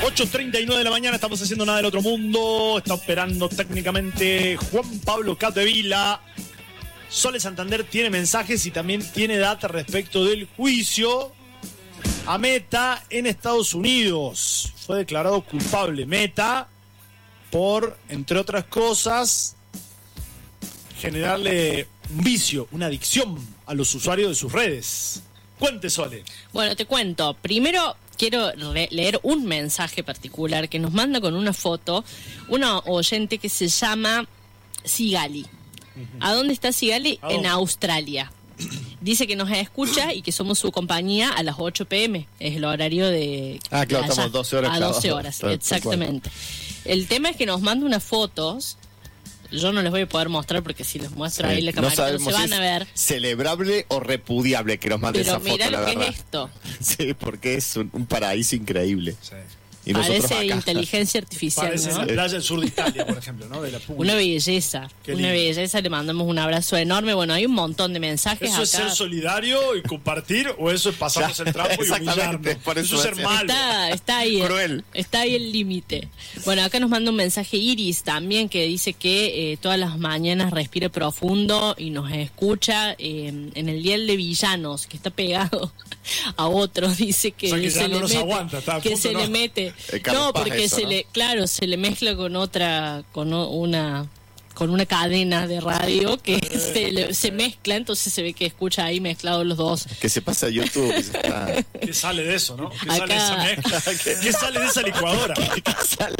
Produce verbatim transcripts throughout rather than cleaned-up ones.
ocho treinta y nueve de la mañana, estamos haciendo Nada del Otro Mundo. Está operando técnicamente Juan Pablo Capdevila. Sole Santander tiene mensajes y también tiene data respecto del juicio a Meta en Estados Unidos. Fue declarado culpable Meta por, entre otras cosas, generarle un vicio, una adicción a los usuarios de sus redes. Cuente, Sole. Bueno, te cuento. Primero quiero leer un mensaje particular que nos manda con una foto una oyente que se llama Sigali. Uh-huh. ¿A dónde está Sigali? ¿A dónde? En Australia. Dice que nos escucha y que somos su compañía a las ocho pm. Es el horario de... Ah, claro, allá, estamos doce horas. A doce horas, claro, exactamente. El tema es que nos manda unas fotos. Yo no les voy a poder mostrar porque si les muestro sí, ahí la cámara no, no se van si a ver. Celebrable o repudiable que nos mande esa foto, la verdad. Pero mirá lo que es esto. Sí, porque es un, un paraíso increíble. Sí. Y parece inteligencia artificial, parece ¿no? la playa del sur de Italia, por ejemplo, ¿no? De la una belleza, Qué una lindo. belleza. Le mandamos un abrazo enorme. Bueno, hay un montón de mensajes. ¿Eso acá. es ser solidario y compartir o eso es pasarnos el trapo y humillarnos? Por eso, eso es ser malo. Está, está ahí, cruel. Está ahí el límite. Bueno, acá nos manda un mensaje Iris también que dice que eh, todas las mañanas respira profundo y nos escucha eh, en el dial de Villanos, que está pegado a otros. Dice que, o sea, que se, no le, mete, aguanta, que punto, se no. le mete. No, No, porque eso, se ¿no? le, claro, se le mezcla con otra, con una, con una cadena de radio que eh, se, le, se mezcla, entonces se ve que escucha ahí mezclados los dos. Que se pasa a YouTube. Y se está... ¿Qué sale de eso, no? ¿Qué Acá... sale de esa mezcla? ¿Qué, ¿Qué sale de esa licuadora? ¿Qué sale,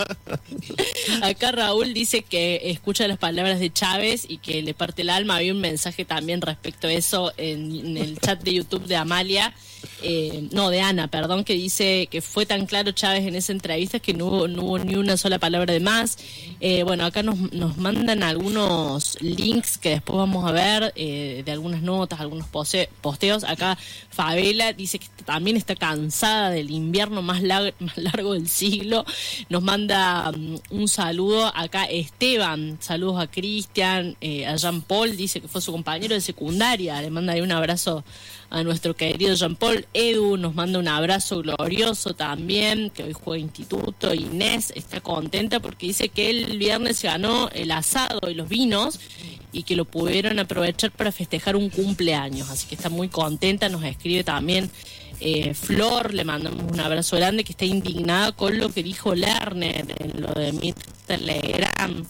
no? Acá Raúl dice que escucha las palabras de Chávez y que le parte el alma. Había un mensaje también respecto a eso en, en el chat de YouTube de Amalia. Eh, no, de Ana, perdón, que dice que fue tan claro Chávez en esa entrevista que no hubo, no hubo ni una sola palabra de más. Eh, bueno, acá nos, nos mandan algunos links que después vamos a ver, eh, de algunas notas, algunos pose- posteos. Acá Favela dice que también está cansada del invierno más, lar- más largo del siglo. Nos manda um, un saludo acá Esteban, saludos a Cristian, eh, a Jean Paul, dice que fue su compañero de secundaria. Le manda ahí un abrazo a nuestro querido Jean Paul. Edu nos manda un abrazo glorioso también, que hoy juega instituto. Inés está contenta porque dice que el viernes se ganó el asado y los vinos y que lo pudieron aprovechar para festejar un cumpleaños, así que está muy contenta. Nos escribe también eh, Flor, le mandamos un abrazo grande, que está indignada con lo que dijo Lerner en lo de míster Legrand.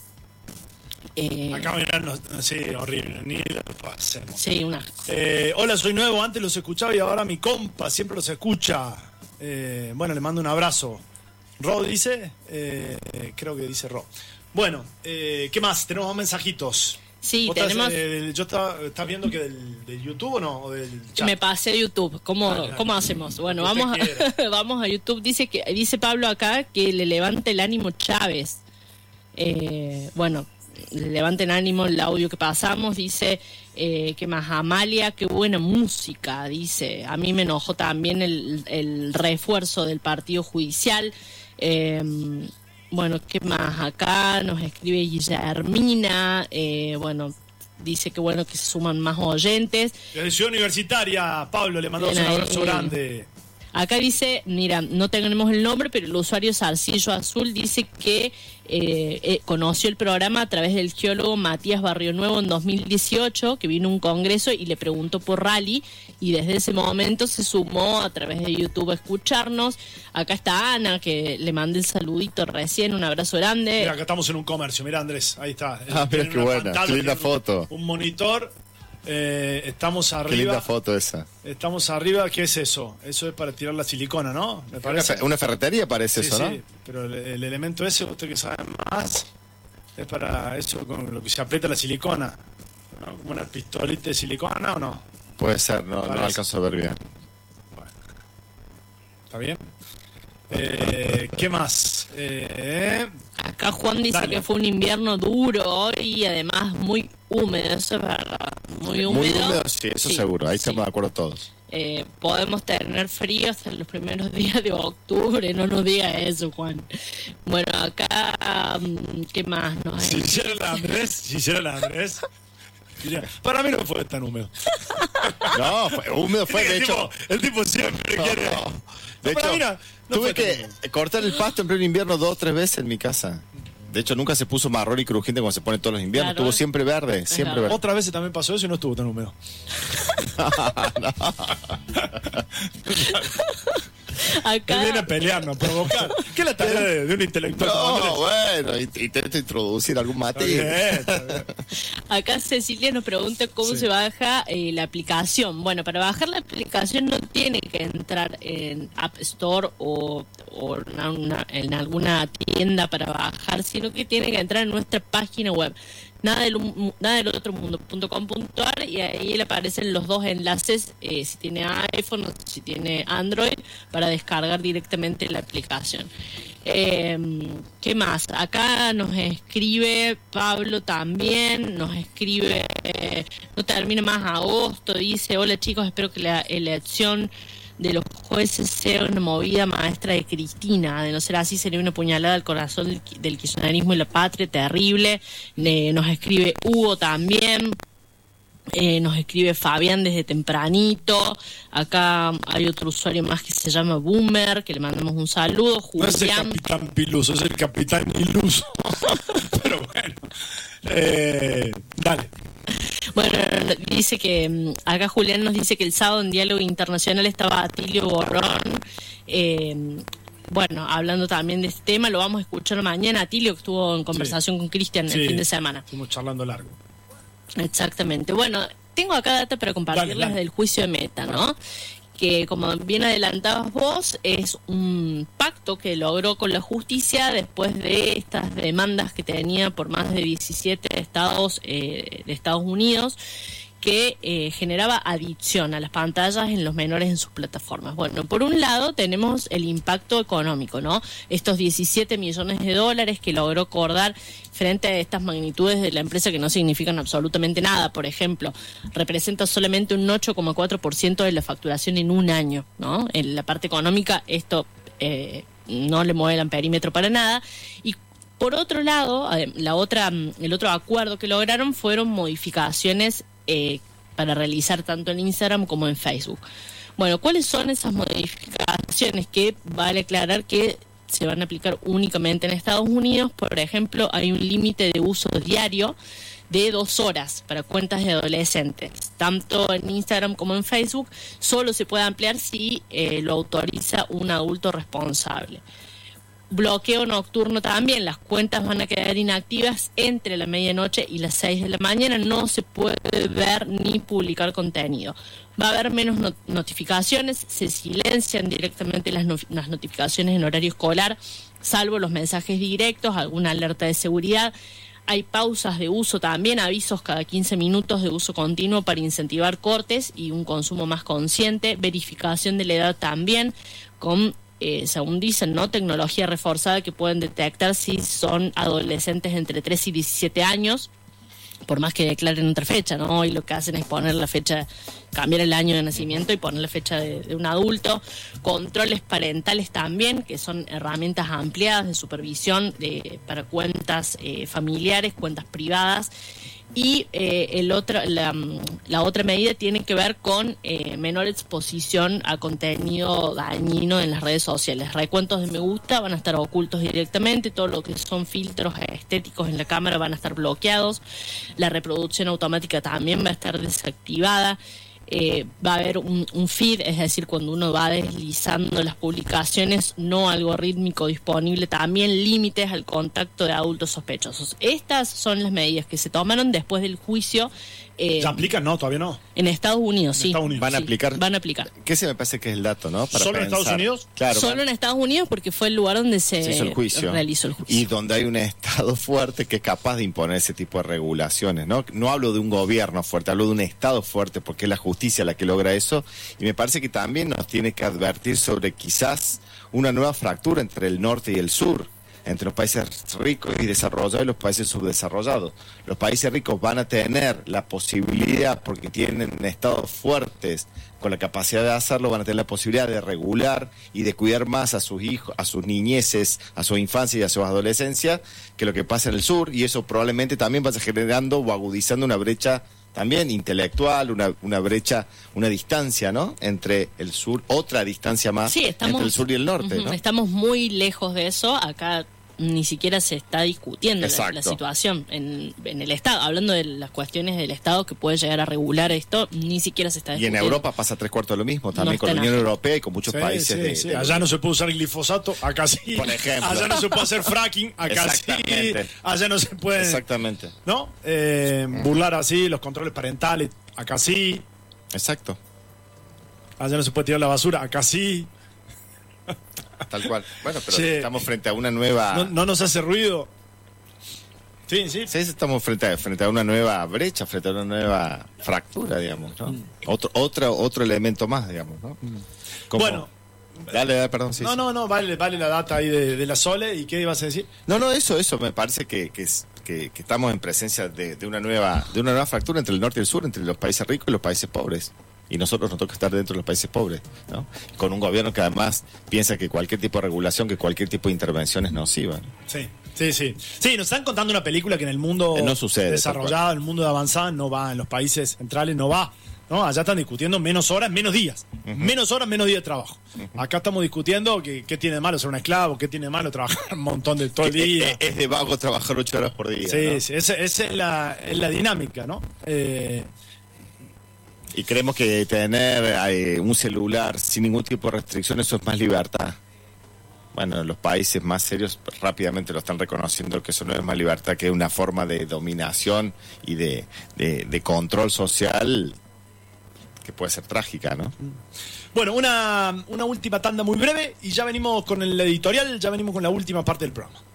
Eh, Acá mirando, sí, horrible, ni lo pasemos. Sí, una. Eh, hola, soy nuevo, antes los escuchaba y ahora mi compa siempre los escucha. Eh, bueno, le mando un abrazo. Ro dice, eh, creo que dice Ro. Bueno, eh, ¿qué más? Tenemos más mensajitos. Sí, tenemos. Estás, eh, yo estaba, ¿estás viendo que del, del YouTube o no? ¿O del chat? Me pasé a YouTube. ¿Cómo, ah, ¿cómo hacemos? Bueno, vamos a, vamos a YouTube. Dice que dice Pablo acá que le levante el ánimo Chávez. Eh, bueno. Levanten ánimo el audio que pasamos. Dice eh, que más Amalia, qué buena música. Dice, a mí me enojó también el, el refuerzo del partido judicial. Eh, bueno, qué más acá nos escribe Guillermina. Eh, bueno, dice que bueno que se suman más oyentes. De Ciudad Universitaria, Pablo, le mandamos un abrazo eh, grande. Acá dice, mira, no tenemos el nombre, pero el usuario Zarcillo Azul dice que eh, eh, conoció el programa a través del geólogo Matías Barrio Nuevo en dos mil dieciocho, que vino a un congreso y le preguntó por rally, y desde ese momento se sumó a través de YouTube a escucharnos. Acá está Ana, que le mandé el saludito recién, un abrazo grande. Mira, acá estamos en un comercio, mira Andrés, ahí está. Ah, mira qué buena, pantalla, qué linda foto. Un monitor. Eh, estamos arriba. Qué linda foto esa. Estamos arriba, ¿qué es eso? Eso es para tirar la silicona, ¿no? Me parece. Una, una ferretería parece sí, eso, sí, ¿no? Sí, pero el, el elemento ese, usted que sabe más, es para eso, con lo que se aprieta la silicona, ¿no? Como una pistolita de silicona, ¿o no? Puede ser, no, no alcanzo a ver bien. Bueno. ¿Está bien? Eh, ¿Qué más? Eh, Acá Juan dice dale. que fue un invierno duro y además muy húmedo, eso es verdad. Muy húmedo. Muy húmedo, sí, eso sí, seguro, ahí sí. estamos de acuerdo todos. Eh, podemos tener frío hasta los primeros días de octubre, no nos diga eso, Juan. Bueno, acá, ¿qué más? No si hiciera la Andrés, si hiciera la Andrés, para mí no fue tan húmedo. No, fue, húmedo fue, de el hecho. Tipo, el tipo siempre no, quiere. No. De No, hecho, mira, No Tuve fue que tan- cortar el pasto en pleno invierno dos o tres veces en mi casa. De hecho, nunca se puso marrón y crujiente como se pone todos los inviernos. Claro. Estuvo siempre verde, siempre verdad. verde. Otras veces también pasó eso y no estuvo tan húmedo. Acá, Él viene a pelearnos, a provocar. ¿Qué es la tarea de, de un intelectual como No, Andrés? bueno, int- intento introducir algún Está bien, matiz. está bien. acá Cecilia nos pregunta cómo Sí. se baja eh, la aplicación. Bueno, para bajar la aplicación no tiene que entrar en App Store o, o en, una- en alguna tienda para bajar, sino que tiene que entrar en nuestra página web. Nada del, mu- nada del otro mundo punto com punto a r y ahí le aparecen los dos enlaces, eh, si tiene iPhone o si tiene Android, para descargar directamente la aplicación. Eh, ¿Qué más? Acá nos escribe Pablo también, nos escribe, eh, no termina más agosto, dice: hola chicos, espero que la elección de los jueces sea una movida maestra de Cristina. De no ser así, sería una puñalada al corazón del, ki- del kirchnerismo y la patria, terrible. Eh, nos escribe Hugo también. Eh, nos escribe Fabián desde tempranito. Acá hay otro usuario más que se llama Boomer, que le mandamos un saludo. No es el Julián. capitán Piluso, es el capitán Iluso. Pero bueno. Eh, dale. Bueno, dice que mm, acá Julián nos dice que el sábado en Diálogo Internacional estaba Atilio Borrón. Eh, bueno, hablando también de este tema, lo vamos a escuchar mañana. Atilio, que estuvo en conversación con Cristian el Sí, fin de semana. Estuvimos charlando largo. Exactamente. Bueno, tengo acá data para compartirles Dale, dale. del juicio de Meta, ¿no? Que, como bien adelantabas vos, es un pacto que logró con la justicia después de estas demandas que tenía por más de diecisiete estados eh, de Estados Unidos, que eh, generaba adicción a las pantallas en los menores en sus plataformas. Bueno, por un lado tenemos el impacto económico, ¿no? Estos diecisiete millones de dólares que logró acordar frente a estas magnitudes de la empresa, que no significan absolutamente nada. Por ejemplo, representa solamente un ocho coma cuatro por ciento de la facturación en un año, ¿no? En la parte económica esto eh, no le mueve el perímetro para nada. Y por otro lado, eh, la otra, el otro acuerdo que lograron fueron modificaciones eh, para realizar tanto en Instagram como en Facebook. Bueno, ¿cuáles son esas modificaciones? Que vale aclarar que se van a aplicar únicamente en Estados Unidos. Por ejemplo, hay un límite de uso diario de dos horas para cuentas de adolescentes, tanto en Instagram como en Facebook. Solo se puede ampliar si eh, lo autoriza un adulto responsable. Bloqueo nocturno también, las cuentas van a quedar inactivas entre la medianoche y las seis de la mañana, no se puede ver ni publicar contenido. Va a haber menos not- notificaciones, se silencian directamente las, no- las notificaciones en horario escolar, salvo los mensajes directos, alguna alerta de seguridad. Hay pausas de uso también, avisos cada quince minutos de uso continuo para incentivar cortes y un consumo más consciente, verificación de la edad también, con Eh, según dicen, ¿no? Tecnología reforzada que pueden detectar si son adolescentes entre tres y diecisiete años, por más que declaren otra fecha, ¿no? Hoy lo que hacen es poner la fecha, cambiar el año de nacimiento y poner la fecha de, de un adulto. Controles parentales también, que son herramientas ampliadas de supervisión de, para cuentas eh, familiares, cuentas privadas. Y eh, el otro, la, la otra medida tiene que ver con eh, menor exposición a contenido dañino en las redes sociales. Recuentos de me gusta van a estar ocultos directamente, todo lo que son filtros estéticos en la cámara van a estar bloqueados, la reproducción automática también va a estar desactivada. Eh, va a haber un, un feed, es decir, cuando uno va deslizando las publicaciones, no algorítmico disponible, también límites al contacto de adultos sospechosos. Estas son las medidas que se tomaron después del juicio. Eh, ¿Ya aplican? No, todavía no. en Estados Unidos, En sí. Estados Unidos. Van a Sí, aplicar. Van a aplicar. ¿Qué se me parece que es el dato, no? ¿Solo en Estados Unidos? Claro. Solo van- en Estados Unidos porque fue el lugar donde se, se hizo el juicio. realizó el juicio. Y donde hay un Estado fuerte que es capaz de imponer ese tipo de regulaciones, ¿no? No hablo de un gobierno fuerte, hablo de un Estado fuerte, porque es la justicia la que logra eso. Y me parece que también nos tiene que advertir sobre quizás una nueva fractura entre el norte y el sur, entre los países ricos y desarrollados y los países subdesarrollados. Los países ricos van a tener la posibilidad, porque tienen estados fuertes con la capacidad de hacerlo, van a tener la posibilidad de regular y de cuidar más a sus hijos, a sus niñeces, a su infancia y a su adolescencia, que lo que pasa en el sur, y eso probablemente también vaya generando o agudizando una brecha también intelectual, una, una brecha, una distancia, ¿no? Entre el sur, otra distancia más Sí, estamos, entre el sur y el norte, uh-huh, ¿no? Estamos muy lejos de eso. Acá ni siquiera se está discutiendo la, la situación en, en el Estado. Hablando de las cuestiones del Estado que puede llegar a regular esto, ni siquiera se está discutiendo. Y en Europa pasa tres cuartos de lo mismo, también no con la Unión Europea y con muchos sí, países. Sí, de, sí. de Allá no se puede usar glifosato, acá sí. Por ejemplo. Allá no se puede hacer fracking, acá sí. Allá no se puede. Exactamente. ¿No? Eh, burlar así los controles parentales, acá sí. Exacto. Allá no se puede tirar la basura, acá sí. Tal cual. Bueno, pero sí. estamos frente a una nueva... No, no nos hace ruido. Sí, sí. Sí, estamos frente a, frente a una nueva brecha, frente a una nueva fractura, digamos, ¿no? Mm. Otro, otro, otro elemento más, digamos, ¿no? Mm. Como... Bueno. Dale, dale, perdón. Sí, no, sí. no, no, vale, vale la data ahí de, de la Sole. ¿Y qué ibas a decir? No, no, eso, eso, me parece que, que, que, que estamos en presencia de, de, una nueva, de una nueva fractura entre el norte y el sur, entre los países ricos y los países pobres. Y nosotros nos toca estar dentro de los países pobres, ¿no? Con un gobierno que además piensa que cualquier tipo de regulación, que cualquier tipo de intervención es nociva, ¿no? Sí, sí, sí. Sí, nos están contando una película que en el mundo no sucede, desarrollado, en el mundo de avanzada, no va, en los países centrales no va. ¿No? Allá están discutiendo menos horas, menos días. Uh-huh. Menos horas, menos días de trabajo. Uh-huh. Acá estamos discutiendo que, qué tiene de malo ser un esclavo, qué tiene de malo trabajar un montón de todo el día. Es, es de vago trabajar ocho horas por día. Sí, ¿no? sí, esa, esa es, la, es la dinámica, ¿no? Eh, Y creemos que tener eh, un celular sin ningún tipo de restricción, eso es más libertad. Bueno, los países más serios rápidamente lo están reconociendo, que eso no es más libertad, que es una forma de dominación y de, de, de control social que puede ser trágica, ¿no? Bueno, una, una última tanda muy breve y ya venimos con el editorial, ya venimos con la última parte del programa.